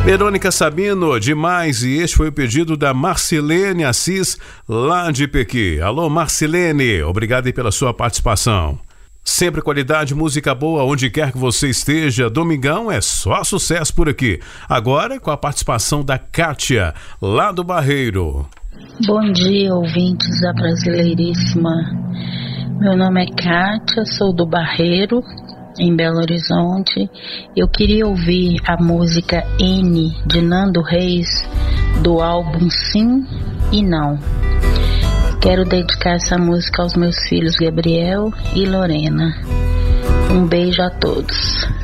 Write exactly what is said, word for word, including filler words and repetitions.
Verônica Sabino, demais, e este foi o pedido da Marcilene Assis, lá de Pequi. Alô, Marcilene, obrigado aí pela sua participação. Sempre qualidade, música boa, onde quer que você esteja. Domingão é só sucesso por aqui. Agora com a participação da Kátia, lá do Barreiro. Bom dia, ouvintes da Brasileiríssima. Meu nome é Kátia, sou do Barreiro, em Belo Horizonte. Eu queria ouvir a música N, de Nando Reis, do álbum Sim e Não. Quero dedicar essa música aos meus filhos Gabriel e Lorena. Um beijo a todos.